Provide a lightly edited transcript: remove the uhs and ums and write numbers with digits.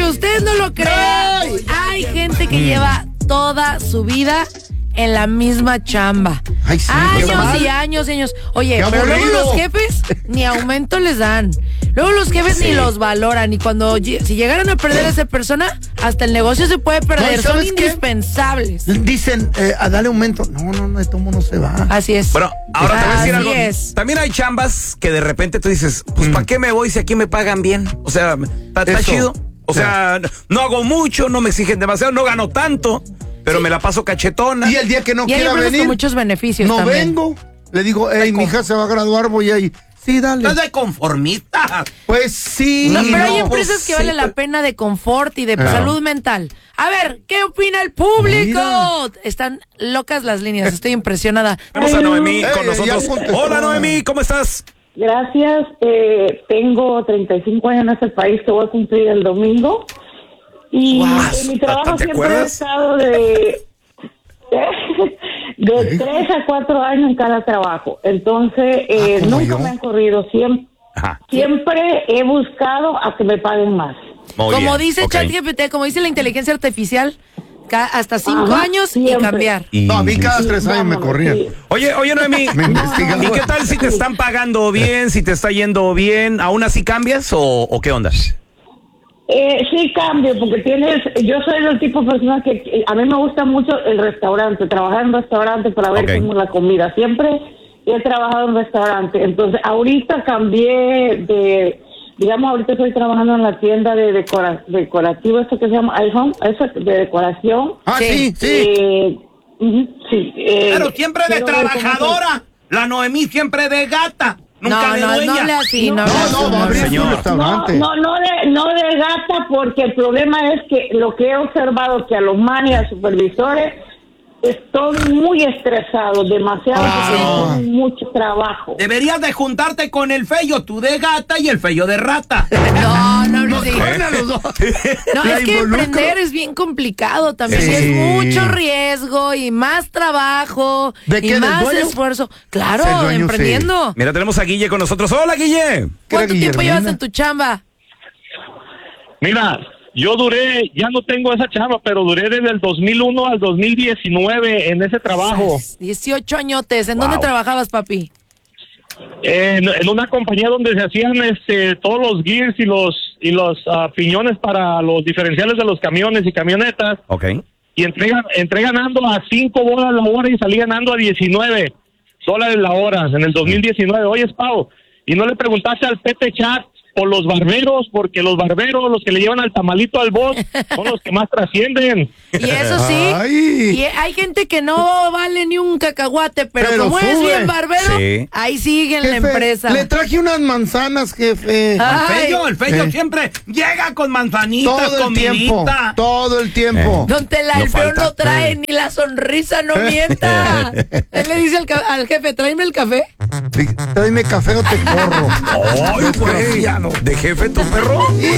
ustedes no lo creen, hay gente que lleva toda su vida en la misma chamba. Ay, sí, años y años y años. Oye, pero luego los jefes ni aumento les dan. Luego los jefes ni los valoran. Y cuando si llegaran a perder a esa persona, hasta el negocio se puede perder. Son indispensables. Dicen, dale aumento. No, esto no se va. Así es. Bueno, ahora te voy a decir algo. Es. También hay chambas que de repente tú dices, pues ¿para qué me voy si aquí me pagan bien? O sea, está chido. O sea, no hago mucho, no me exigen demasiado, no gano tanto, pero me la paso cachetona. Y el día que no y quiera venir, con muchos beneficios no también. vengo. Le digo, mi hija se va a graduar, voy ahí. Sí, dale. ¿Estás de conformista? Pues sí. No, pero hay empresas pues, que vale la pena de confort y de salud mental. A ver, ¿qué opina el público? Mira. Están locas las líneas, estoy impresionada. Vamos a Noemí con nosotros. Hola, Noemí, ¿cómo estás? Gracias. Tengo 35 años en este país que voy a cumplir el domingo. Y en mi trabajo siempre he estado de 3 a 4 años en cada trabajo. Entonces, nunca me han corrido. Siempre he buscado a que me paguen más. Como dice ChatGPT, como dice la inteligencia artificial, hasta 5 años siempre. Y cambiar. No, a mí cada 3 años me corrían. Sí. Oye, Noemí, ¿y qué tal si te están pagando bien, si te está yendo bien? ¿Aún así cambias o qué onda? Sí cambio, porque yo soy del tipo de persona que a mí me gusta mucho el restaurante, trabajar en restaurante para ver cómo es la comida. Siempre he trabajado en restaurante, entonces ahorita cambié ahorita estoy trabajando en la tienda de decorativo, esto que se llama iHome, eso de decoración. Sí. Sí. Pero siempre de trabajadora, la Noemí siempre de gata. Nunca de dueña. No le así, va a abrir un restaurante. No de gata, porque el problema es que lo que he observado que a los managers, supervisores, estoy muy estresado, demasiado, mucho trabajo. Deberías de juntarte con el feyo, tú de gata y el feyo de rata. No, es que emprender es bien complicado también. Sí. Es mucho riesgo y más trabajo y más esfuerzo. Claro, emprendiendo. Sí. Mira, tenemos a Guille con nosotros. Hola, Guille. ¿Cuánto tiempo llevas en tu chamba? Mira, yo ya no tengo esa chamba, pero duré desde el 2001 al 2019 en ese trabajo. 18 añotes. ¿En dónde trabajabas, papi? En una compañía donde se hacían todos los gears y los piñones para los diferenciales de los camiones y camionetas. Okay. Y entré ganando a $5 la hora y salí ganando a $19 la hora en el 2019. Oye, Pau, ¿y no le preguntaste al Pepe Chat por los barberos? Porque los barberos, los que le llevan al tamalito al boss, son los que más trascienden. Y eso sí, y hay gente que no vale ni un cacahuate, pero como sube. Es bien barbero, ahí sigue en la empresa. Le traje unas manzanas, jefe. El feyo siempre llega con manzanitas, comidita. Todo el tiempo. Don Tela, el feo no trae ni la sonrisa, no mienta. Él le dice al jefe, tráeme el café. Tráeme café o te corro. ¡Ay, güey! ¿De jefe tu perro?